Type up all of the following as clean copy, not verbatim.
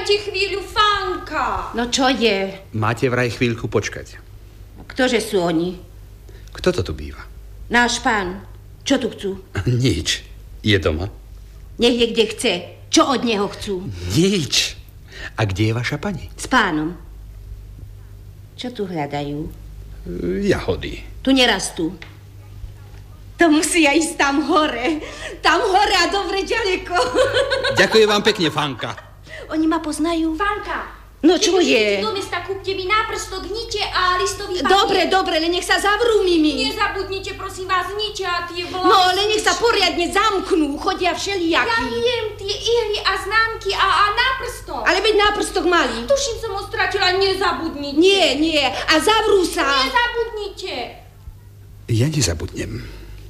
Počkajte chvíľu, Fanka. No čo je? Máte vraj chvíľku počkať. Ktože sú oni? Kto to tu býva? Náš pán. Čo tu chcú? Nič. Je doma? Nech je kde chce. Čo od neho chcú? Nič. A kde je vaša pani? S pánom. Čo tu hľadajú? Jahody. Tu nerastú. To musia ísť tam hore. Tam hore a dobre ďaleko. Ďakujem vám pekne, Fanka. Oni ma poznajú. Fanka. No čo je? Do mesta kúpte mi náprstok, nite a listový papier. Dobre, len nech sa zavrú, Mimi. Nezabudnite, prosím vás, nite a tie vlasy. No, len nech sa poriadne zamknú, chodia všelijakí. Ja viem, tie ihly a známky a náprstok. Ale veď náprstok mali. Tuším, som ho stratila, nezabudnite. Nie, a zavrú sa. Nezabudnite. Ja nezabudnem.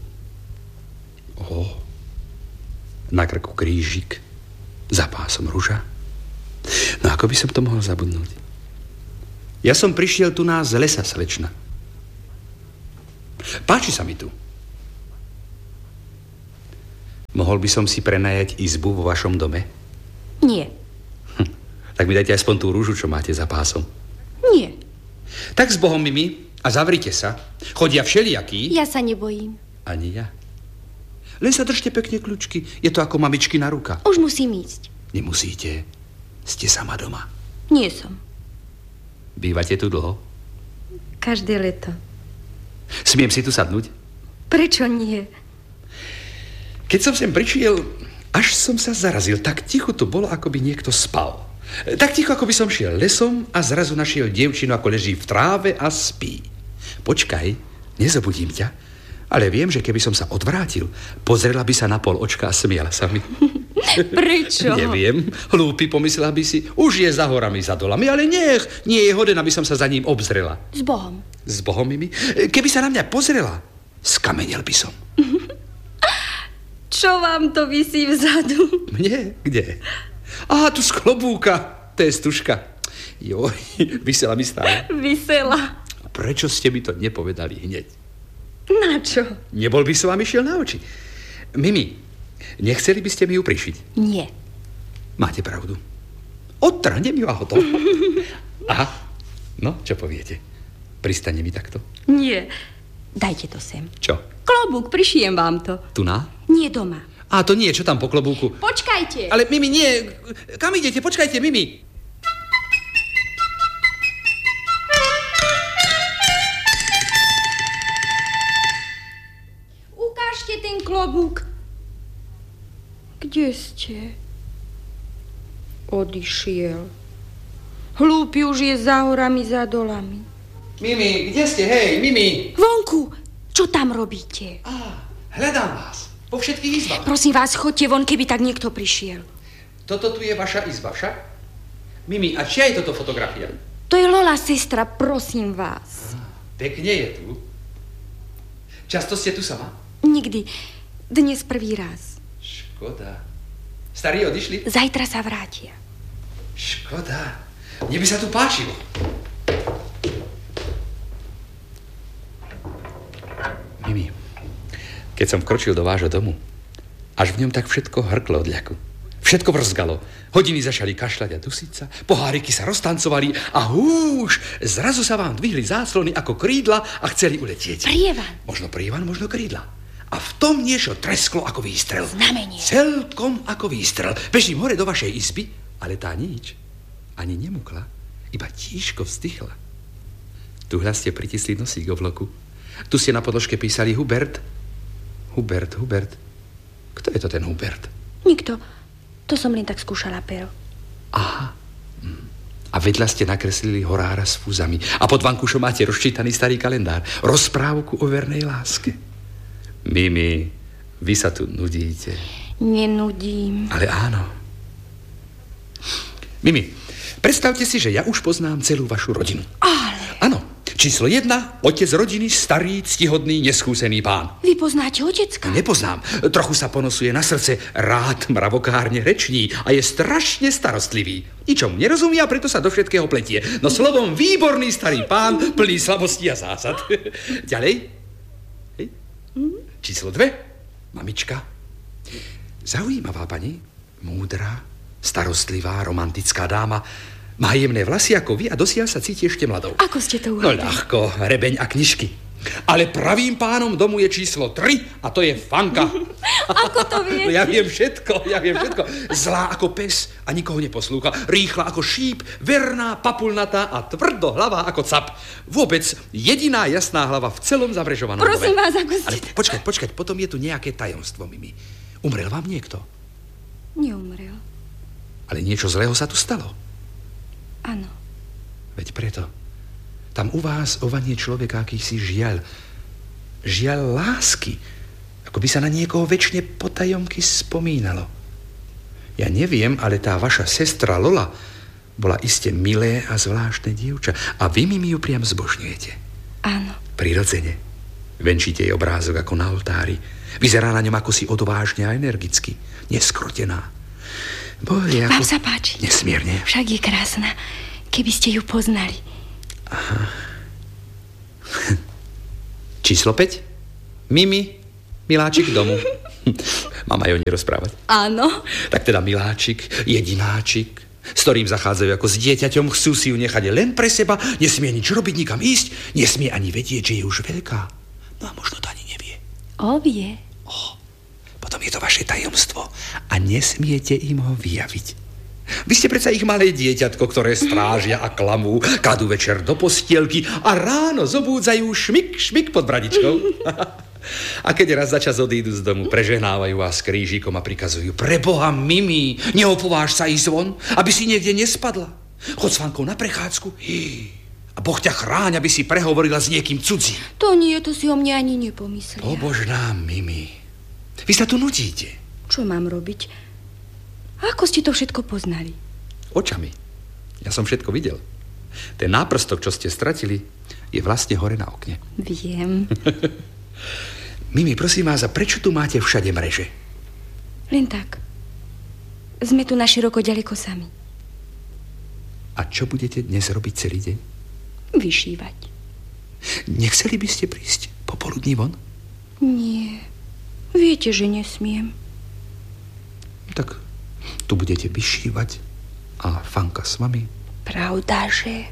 Na krku krížik, za pásom ruža. No ako by som to mohol zabudnúť? Ja som prišiel tu z lesa, slečna. Páči sa mi tu. Mohol by som si prenajať izbu vo vašom dome? Nie. Tak mi dajte aspoň tú rúžu, čo máte za pásom. Nie. Tak s Bohom, Mimi, a zavrite sa. Chodia všelijakí. Ja sa nebojím. Ani ja. Len sa držte pekne kľúčky. Je to ako mamičkina ruka. Už musím ísť. Nemusíte. Ste sama doma. Nie som. Bývate tu dlho? Každé leto. Smiem si tu sadnúť? Prečo nie? Keď som sem prišiel, až som sa zarazil. Tak ticho tu bolo, ako by niekto spal. Tak ticho, ako by som šiel lesom a zrazu našiel dievčinu, ako leží v tráve a spí. Počkaj, nezabudím ťa, ale viem, že keby som sa odvrátil, pozrela by sa na pol očka a smiala sa mi. Prečo? Neviem, hlúpi, pomyslela by si, už je za horami, za dolami, ale nie je hoden, aby som sa za ním obzrela. S Bohom. S Bohom, Mimi? Keby sa na mňa pozrela, skamenel by som. Čo vám to visí vzadu? Mne? Kde? Aha, tu z klobúka. To je stužka. Joj, visela mi stále. Visela. Prečo ste mi to nepovedali hneď? Na čo? Nebol by som vám išiel na oči. Mimi, nechceli by ste mi ju prišiť? Nie. Máte pravdu. Odtrhnem ju a hotovo. Aha, no, čo poviete? Pristane mi takto? Nie. Dajte to sem. Čo? Klobúk, prišijem vám to. Tu na? Nie doma. A to nie, čo tam po klobúku? Počkajte. Ale Mimi, nie. Kam idete? Počkajte, Mimi. Ukážte ten klobúk. Kde ste? Odišiel. Hlúpy už je za horami, za dolami. Mimi, kde ste? Hej, Mimi. Vonku, čo tam robíte? Hľadám vás. Po všetkých izbách. Prosím vás, chodte von, keby tak niekto prišiel. Toto tu je vaša izba však? Mimi, a čia je toto fotografia? To je Lola, sestra, prosím vás. Pekne je tu. Často ste tu sama? Nikdy. Dnes prvý raz. Škoda. Starí odišli? Zajtra sa vrátia. Škoda. Mne by sa tu páčilo. Mimi, keď som vkročil do vášho domu, až v ňom tak všetko hrklo od ľaku. Všetko vrzgalo. Hodiny začali kašľať a dusiť sa, poháriky sa roztancovali a húš, zrazu sa vám dvihli záclony ako krídla a chceli uletieť. Prievan. Možno prievan, možno krídla. A v tom niečo tresklo ako výstrel. Znamenie. Celkom ako výstrel. Bežím hore do vašej izby, ale tá nič. Ani nemukla, iba tížko vzdychla. Tuhľa ste pritisli nosík o vloku. Tu ste na podložke písali Hubert. Hubert. Kto je to ten Hubert? Nikto. To som len tak skúšala pero. Aha. A vedľa ste nakreslili horára s fúzami. A pod vankušom máte rozčítaný starý kalendár. Rozprávku o vernej láske. Mimi, vy sa tu nudíte. Nenudím. Ale áno. Mimi, predstavte si, že ja už poznám celú vašu rodinu. Ale... Áno. Číslo 1, otec rodiny, starý, ctihodný, neskúsený pán. Vy poznáte otecka? Nepoznám. Trochu sa ponosuje na srdce, rád mravokárne reční a je strašne starostlivý. Ničomu nerozumie a preto sa do všetkého pletie. No slovom, výborný starý pán, plný slabostí a zásad. Ďalej. Hej. Číslo 2, mamička. Zaujímavá pani, múdra, Starostlivá, romantická dáma. Má jemné vlasy ako vy a dosiaľ sa cíti ešte mladou. Ako ste to No urobili? ľahko, rebeň a knižky. Ale pravým pánom domu je číslo 3 a to je Fanka. Ako to viete? No ja viem všetko. Zlá ako pes a nikoho neposlúcha. Rýchla ako šíp, verná, papulnatá a tvrdohlavá ako cap. Vôbec jediná jasná hlava v celom zavrežovanom dome. Prosím vás, ako ste... Ale počkať, potom je tu nejaké tajomstvo, Mimi. Umrel vám niekto? Neumrel. Ale niečo zlého sa tu stalo. Áno. Veď preto. Tam u vás ovanie človeka akýsi žiaľ. Žiaľ lásky. Ako by sa na niekoho večne potajomky spomínalo. Ja neviem, ale tá vaša sestra Lola bola iste milé a zvláštne dievča. A vy mi ju priam zbožňujete. Áno. Prirodzene. Venčíte jej obrázok ako na oltári. Vyzerá na ňom ako si odvážne a energicky. Neskrotená. Vám sa páči. Nesmierne. Však je krásna. Keby ste ju poznali. Aha. Číslo 5. Mimi, miláčik domu. Mám aj o nej rozprávať. Áno. Tak teda miláčik, jedináčik, s ktorým zachádzajú ako s dieťaťom, chcú si ju nechať len pre seba, nesmie nič robiť, nikam ísť, nesmie ani vedieť, že je už veľká. No a možno to ani nevie. Vie. Potom je to vaše tajomstvo a nesmiete im ho vyjaviť. Vy ste predsa ich malé dieťatko, ktoré strážia a klamú, kladú večer do postielky a ráno zobúdzajú šmik pod bradičkou. A keď raz za čas odídu z domu, prežehnávajú vás krížikom a prikazujú: Preboha, Mimi, neopováž sa ísť von, aby si niekde nespadla. Chod s Fankou na prechádzku a Boh ťa chráň, aby si prehovorila s niekým cudzím. To nie, to si o mne ani nepomyslia. Pobožná Mimi, vy sa tu nutíte. Čo mám robiť? Ako ste to všetko poznali? Očami. Ja som všetko videl. Ten náprstok, čo ste stratili, je vlastne hore na okne. Viem. Mimi, prosím vás, a prečo tu máte všade mreže? Len tak. Sme tu naširoko ďaleko sami. A čo budete dnes robiť celý deň? Vyšívať. Nechceli by ste prísť popoludní von? Nie. Viete, že nesmiem. Tak tu budete vyšívať a Fanka s vami. Pravdaže?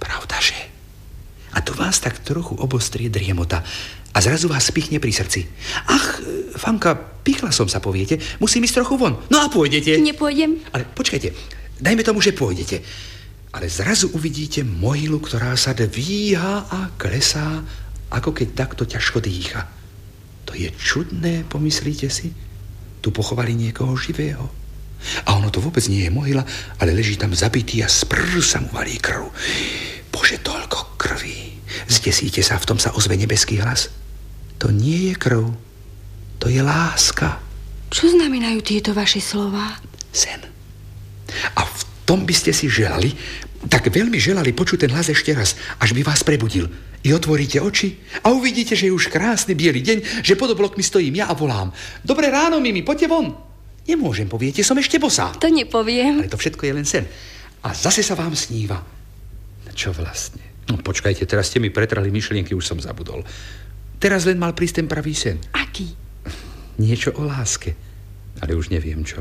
A tu vás tak trochu obostrie driemota a zrazu vás pichne pri srdci. Ach, Fanka, pichla som sa, poviete, musím ísť trochu von. No a pôjdete. Nepôjdem. Ale počkajte, dajme tomu, že pôjdete. Ale zrazu uvidíte mohylu, ktorá sa dvíha a klesá, ako keď takto ťažko dýcha. To je čudné, pomyslíte si? Tu pochovali niekoho živého. A ono to vôbec nie je mohyla, ale leží tam zabitý a z sa mu valí krv. Bože, toľko krví. Zdesíte sa, v tom sa ozve nebeský hlas. To nie je krv, to je láska. Čo znamenajú tieto vaše slová? Sen. A v tom by ste si želali, tak veľmi želali počuť ten hlas ešte raz, až by vás prebudil. I otvoríte oči a uvidíte, že je už krásny biely deň, že pod oblokmi stojím ja a volám: Dobré ráno, Mimi, poďte von. Nemôžem, poviete, som ešte bosá. To nepoviem. Ale to všetko je len sen. A zase sa vám sníva. Čo vlastne? No počkajte, teraz ste mi pretrhli myšlienky, už som zabudol. Teraz len mal prísť ten pravý sen. Aký? Niečo o láske, ale už neviem čo.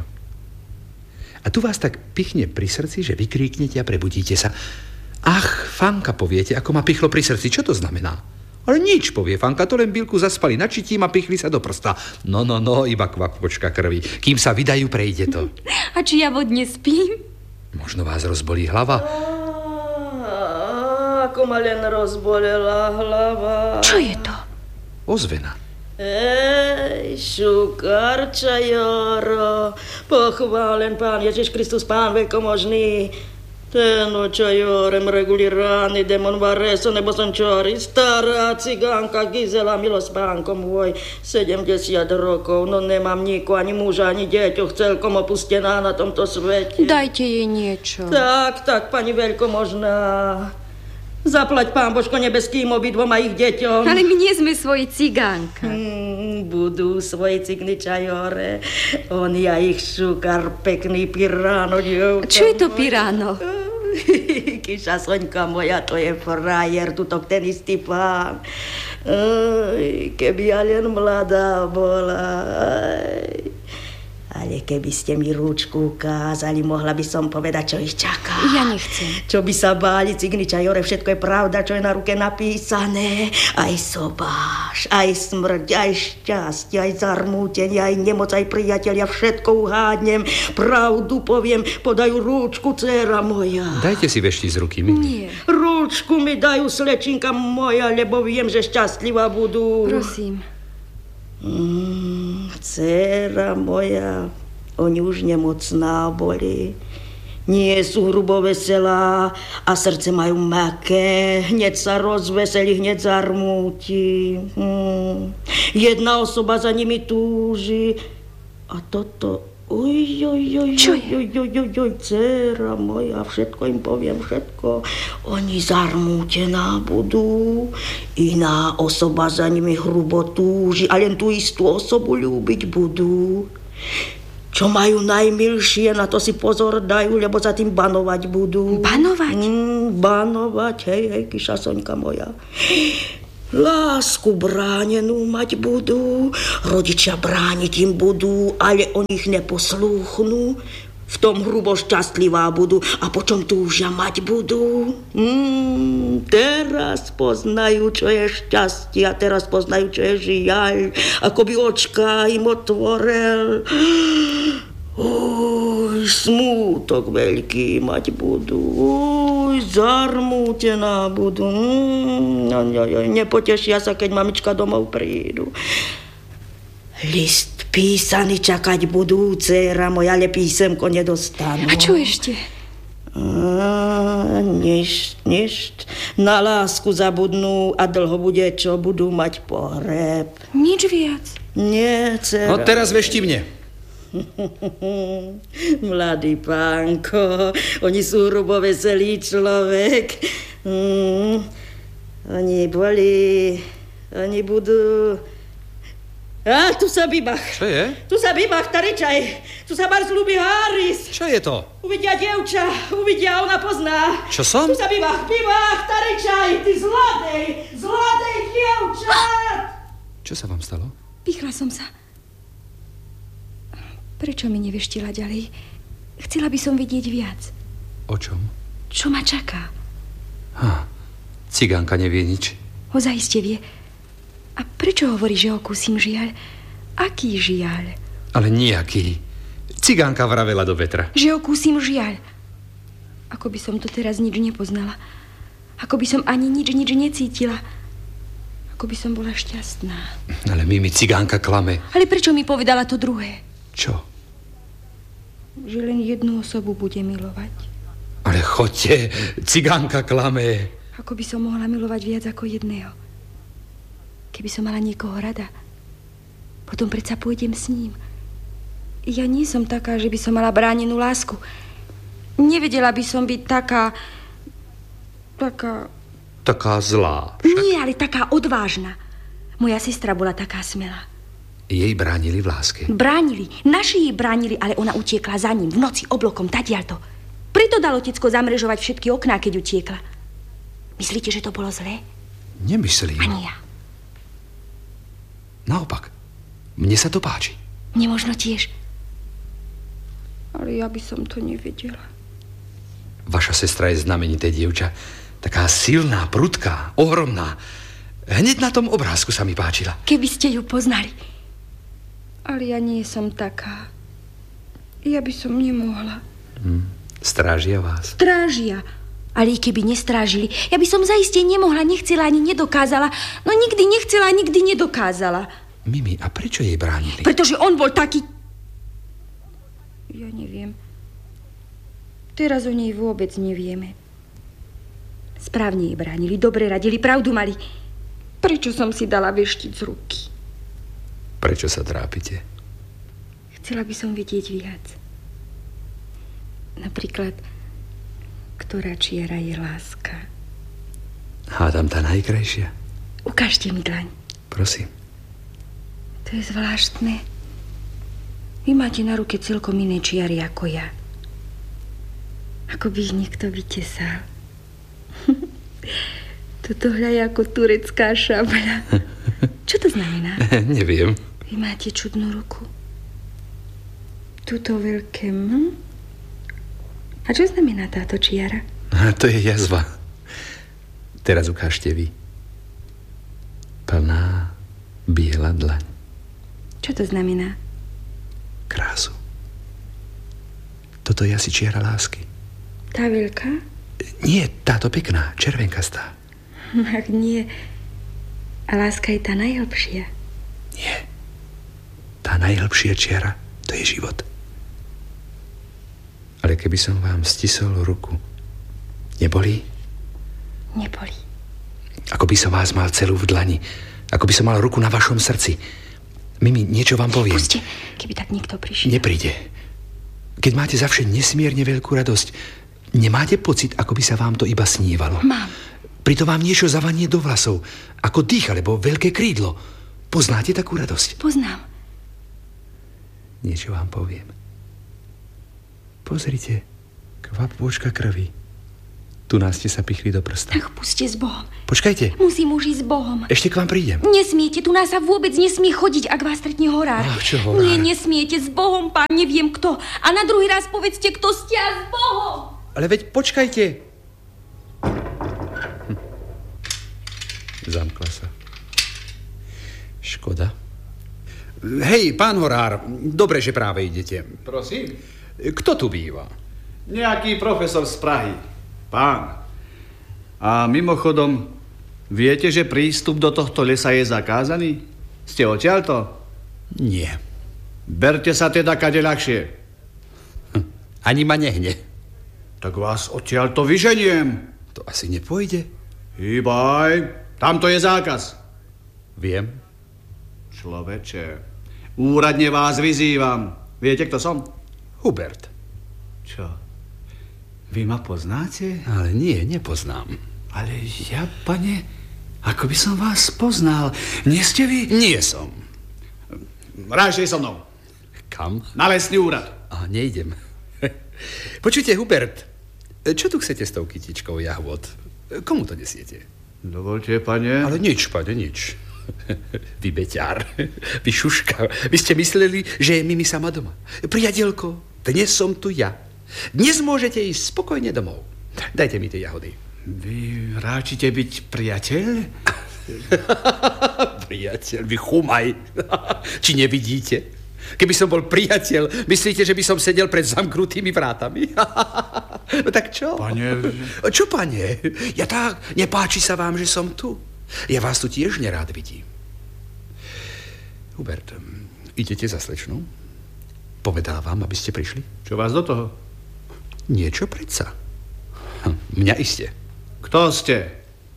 A tu vás tak pichne pri srdci, že vykríknete a prebudíte sa. Ach, Fanka, poviete, ako ma pichlo pri srdci, čo to znamená? Ale nič, povie Fanka, to len Bilku zaspali na čitím a pichli sa do prsta. No, iba kvapočka krvi. Kým sa vydajú, prejde to. A či ja vodne spím? Možno vás rozbolí hlava. Ako ma len rozbolela hlava. Čo je to? Ozvena. Ej, šukarča Joro, pochválen Pán Ježiš Kristus, Pán veľkomožný. Ten očajorem reguliránny demon vareso, nebo som čori, stará cigánka Gizela, milosť Pánko môj, 70 rokov, no nemám nikoho, ani muža, ani dieťoch, celkom opustená na tomto svete. Dajte jej niečo. Tak, pani veľkomožná. Zaplať, Pán Božko nebeským, obidvom a ich deťom. Ale my nie sme svoji cigánka. Budú svoji cigny čajore. On ja ich šukar, pekný piráno, dievka. Čo je to piráno? Kyša Soňka moja, to je frajer, tutok ten istý pán. Keby ja len mladá bola. Ale keby ste mi rúčku ukázali, mohla by som povedať, čo ich čaká. Ja nechcem. Čo by sa báli, Cigni Čajore, všetko je pravda, čo je na ruke napísané. Aj sobáš, aj smrť, aj šťastie, aj zarmútenie, aj nemoc, aj priatelia, všetko uhádnem. Pravdu poviem, podajú rúčku, dcéra moja. Dajte si vešti z ruky, Mimi. Nie. Rúčku mi dajú, slečinka moja, lebo viem, že šťastlivá budú. Prosím. Dcéra moja, oni už nemocná boli. Nie sú hrubo veselá a srdce majú mäkké. Hneď sa rozveselí, hneď zarmúti. Jedna osoba za nimi túži. A toto... Oj, dcéra moja, všetko im poviem, všetko. Oni zarmútená budú. Iná osoba za nimi hrubo túži a len tú istú osobu ľúbiť budú. Čo majú najmilšie, na to si pozor dajú, lebo za tým banovať budú. Banovať? Banovať, hej, kyša Soňka moja. Lásku bránenú mať budú, rodičia brániť im budú, ale o nich neposlúchnú. V tom hrubo šťastlivá budú a počom túžia mať budú. Teraz poznajú, čo je šťastie a teraz poznajú, čo je žiaľ. Ako by očka im otvoril. Uj, smútok veľký mať budú. Uj, zarmútená budú. Nepotešia sa, keď mamička domov prídu. List písaný čakať budú, dcéra moja, ale písemko nedostanú. A čo ešte? Ništ. Na lásku zabudnú a dlho bude, čo budú mať pohreb. Nič viac. Nie, dcéra. No teraz vešti mne. Mladý pánko, oni sú hrubo veselý človek. Oni budú... A tu sa Bibach. Čo je? Tu sa Bibach, taričaj. Tu sa bar zľúbi Haris. Čo je to? Uvidia dievča, ona pozná. Čo som? Tu sa Bibach, taričaj, ty zladej dievčat. Čo sa vám stalo? Pichla som sa. Prečo mi neveštila ďalej? Chcela by som vidieť viac. O čom? Čo ma čaká? Cigánka nevie nič. Ozajste vie. A prečo hovorí, že okúsim žiaľ? Aký žiaľ? Ale nejaký. Cigánka vravela do vetra. Že okúsim žiaľ. Ako by som to teraz nič nepoznala. Ako by som ani nič necítila. Ako by som bola šťastná. Ale Mimi, cigánka klame. Ale prečo mi povedala to druhé? Čo? Že len jednu osobu bude milovať. Ale choďte, cigánka klame. Ako by som mohla milovať viac ako jedného? Keby som mala niekoho rada, potom predsa pôjdem s ním. Ja nie som taká, že by som mala bránenú lásku. Nevedela by som byť taká... Taká zlá. Však? Nie, ale taká odvážna. Moja sestra bola taká smelá. Jej bránili v láske. Bránili. Naši jej bránili, ale ona utiekla za ním. V noci oblokom, tadiaľto. Preto dalo otecko zamrežovať všetky okná, keď utiekla. Myslíte, že to bolo zlé? Nemyslím. Ani ja. Naopak. Mne sa to páči. Nemožno tiež. Ale ja by som to nevedela. Vaša sestra je znamenité dievča. Taká silná, prudká, ohromná. Hneď na tom obrázku sa mi páčila. Keby ste ju poznali. Ale ja nie som taká. Ja by som nemohla. Strážia vás? Strážia. Ale i keby nestrážili, ja by som zaiste nemohla, nechcela ani nedokázala. No nikdy nechcela, nikdy nedokázala. Mimi, a prečo jej bránili? Pretože on bol taký... Ja neviem. Teraz o nej vôbec nevieme. Správne jej bránili, dobre radili, pravdu mali. Prečo som si dala veštiť z ruky? Prečo sa trápite? Chcela by som vedieť viac. Napríklad, ktorá čiara je láska. Hádam tá najkrajšia. Ukážte mi dlaň. Prosím. To je zvláštne. Vy máte na ruke celkom iné čiary ako ja. Ako by ich niekto vytesal. Toto hľa ako turecká šabľa. Čo to znamená? Neviem. Vy máte čudnú ruku. Tuto veľké A čo znamená táto čiara? To je jazva. Teraz ukážte vy. Plná biela dlaň. Čo to znamená? Krásu. Toto je asi čiara lásky. Tá veľká? Nie, táto pekná, červenkastá. Ach, nie. A láska je tá najhlbšia. Nie. Tá najhlbšia čiara, to je život. Ale keby som vám stisol ruku, nebolí? Nebolí. Ako by som vás mal celú v dlani. Ako by som mal ruku na vašom srdci. Mimi, niečo vám poviem. Puste, keby tak niekto prišiel. Nepríde. Keď máte zavše nesmierne veľkú radosť, nemáte pocit, ako by sa vám to iba snívalo? Mám. Pritom vám niečo zavanie do vlasov, ako dých alebo veľké krídlo. Poznáte takú radosť? Poznám. Niečo vám poviem. Pozrite, kvapôčka krvi. Tu nás ste sa pichli do prsta. Ach, puste s Bohom. Počkajte. Musím už ísť s Bohom. Ešte k vám prídem. Nesmiete, tu nás sa vôbec nesmie chodiť, ak vás stretne horár. Ach, čo horár? Nie, nesmiete, s Bohom, pán, neviem kto. A na druhý raz povedzte, kto ste a s Bohom. Ale veď počkajte. Zamkla sa. Škoda. Hej, pán horár, dobre, že práve idete. Prosím? Kto tu býva? Nejaký profesor z Prahy. Pán. A mimochodom, viete, že prístup do tohto lesa je zakázaný? Ste odtiaľto? Nie. Berte sa teda kade ľahšie. Ani ma nehne. Tak vás odtiaľto vyženiem. To asi nepôjde. Hýbaj, tamto je zákaz. Viem. Človeče, úradne vás vyzývam. Viete, kto som? Hubert. Čo? Vy ma poznáte? Ale nie, nepoznám. Ale ja, pane, ako by som vás poznal. Nie ste vy? Nie som. Rážte so mnou. Kam? Na lesný úrad. A nejdem. Počujte, Hubert, čo tu chcete s tou kytičkou jahôd? Komu to nesiete? Dovolte, pane. Ale nič, pane, nič. Vy beťár, vy šuška. Vy ste mysleli, že je Mimi sama doma. Priateľko, dnes som tu ja. Dnes môžete ísť spokojne domov. Dajte mi tie jahody. Vy ráčite byť priateľ? Priateľ, vy chumaj. Či nevidíte? Keby som bol priateľ, myslíte, že by som sedel pred zamknutými vrátami? No tak čo? Pane... Čo, pane? Ja tak, nepáči sa vám, že som tu? Ja vás tu tiež nerád vidím. Hubert, idete za slečnou? Povedala vám, aby ste prišli? Čo vás do toho? Niečo predsa. Mňa iste. Kto ste?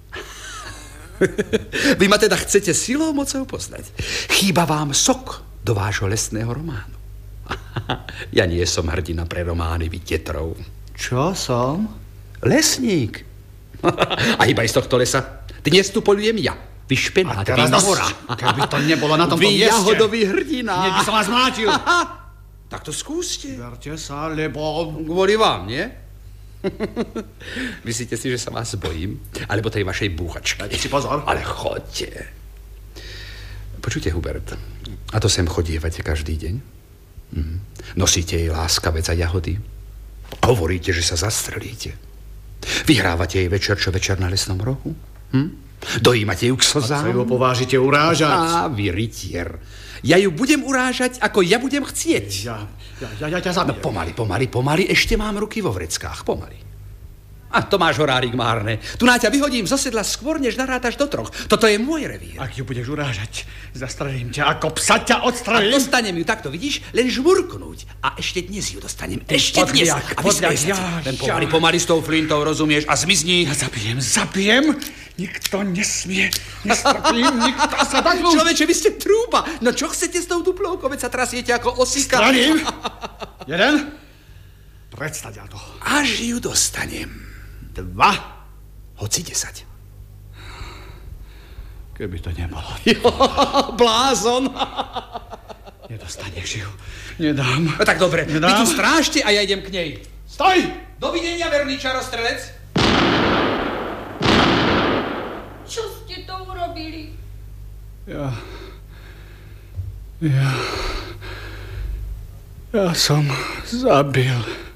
Vy ma teda chcete silou mocou poznať. Chýba vám sok do vášho lesného románu. Ja nie som hrdina pre romány, vy tetrov. Čo som? Lesník. A iba z tohto lesa. Dnes tu polujem ja. Vy špenát, vy mora. Keby to nebolo na tomto mieste. Vy jahodový hrdina. Hneď by som vás mlátil. Tak to skúste. Verte sa, lebo... Kvôli vám, nie? Myslíte si, že sa vás bojím? Alebo tej vašej búchačky? Dajte si pozor. Ale chodte. Počujte, Hubert, a to sem chodievate každý deň? Nosíte jej láskavec a jahody? Hovoríte, že sa zastrelíte? Vyhrávate jej večer čo večer na lesnom rohu? Dojímate ju k slzám? A sa ju povážite urážať? Á, vy rytier. Ja ju budem urážať, ako ja budem chcieť. Ja ťa zabijem. No pomaly, ešte mám ruky vo vreckách, pomaly. A to máš, horárik márne. Tu na ťa vyhodím zo sedla skôr, než narátaš do 3. Toto je môj revír. Ak ju budeš urážať, zastrelím ťa, ako psa ťa odstrelím. A dostanem ju, takto vidíš, len žmurknúť. A ešte dnes ju dostanem, ešte dnes. A vysmej sa. Len pomaly s tou flintou, rozumieš, a zmizni. Ja zabijem. Nikto nesmie, nestrpím, nikto sa tak... Človeče, vy ste trúba. No čo chcete s tou duplovkou, veď sa trasiete ako osika. Straním. Jeden. Predstaď to. Až ju dostanem. 2. Hoci 10. Keby to nebolo. Blázon. Nedostaneš ju. Nedám. No tak dobre, vy tu strážte a ja idem k nej. Stoj! Dovidenia, verný čarostrelec. Čo ste to urobili? Ja som zabil